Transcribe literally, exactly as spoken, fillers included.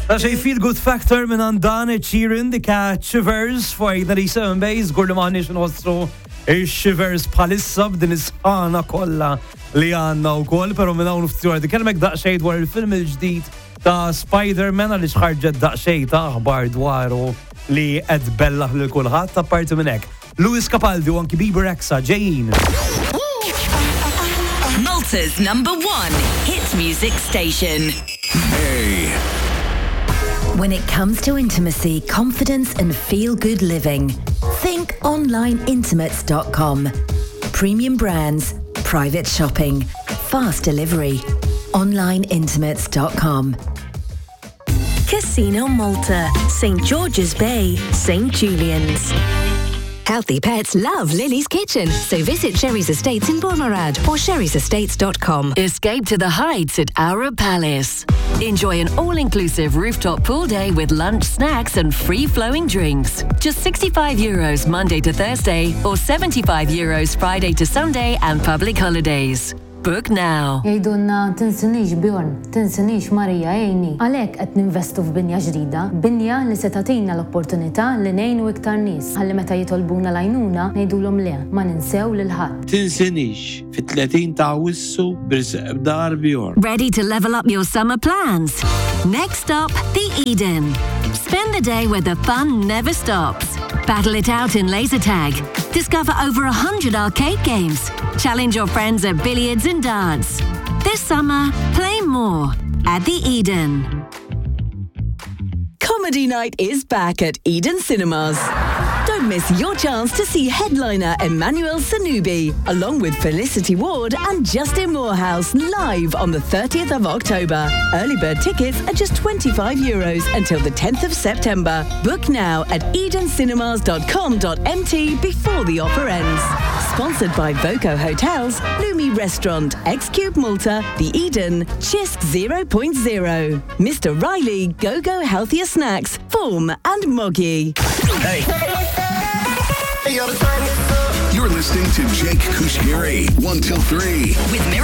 That's a feel good factor minn għandan iċċirin dika Shivers fuq id seven base għurdu maħniex nħossu il-Shivers palissa b'din isħana kolla li għanna u koll, pero minn għawnu f-tjura di kelmek daqxej dwar il-film il-ġdid ta' Spider-Man għalli xħarġet daqxej ta' aħbar dwaru li għed bellaħ l-kulħat ta' parti minnek. Lewis Capaldi u anki Bieber Rexha ġejjin. Malta's number one hit music station. Hey. When it comes to intimacy, confidence and feel-good living, think online intimates dot com. Premium brands, private shopping, fast delivery. online intimates dot com. Casino Malta, Saint George's Bay, Saint Julian's. Healthy pets love Lily's Kitchen, so visit Sherry's Estates in Bournemouth or sherry's estates dot com. Escape to the heights at Aura Palace. Enjoy an all-inclusive rooftop pool day with lunch, snacks and free-flowing drinks. Just sixty-five euros Monday to Thursday or seventy-five euros Friday to Sunday and public holidays. Book now. Jgħidulna tinsinix Bjorn, tinsinix Marija ejni. Għalhekk qed ninvestu f'binja ġdida, binja li se tagħtina l-opportunità li ngħinu iktar nies. Ħalli meta jitolbuna l-għajnuna ngħidulhom le, ma ninsew lil ħadd. Tinsinix fit-tletin ta' Awwissu b'Irsaq b'Dar Bjorn. Ready to level up your summer plans? Next stop, the Eden. Spend the day where the fun never stops. Battle it out in laser tag. Discover over a hundred arcade games. Challenge your friends at billiards and darts. This summer, play more at the Eden. Comedy night is back at Eden Cinemas. Don't miss your chance to see headliner Emmanuel Sanubi, along with Felicity Ward and Justin Morehouse, live on the thirtieth of October. Early bird tickets are just twenty-five euros until the tenth of September. Book now at eden cinemas dot com dot m t before the offer ends. Sponsored by Voco Hotels, Lumi Restaurant, X-Cube Malta, The Eden, Chisk zero point zero, Mister Riley, Go-Go Healthier Snacks, Form and Moggy. Hey. You're listening to Jake Kushgiri, one till three. With Mirror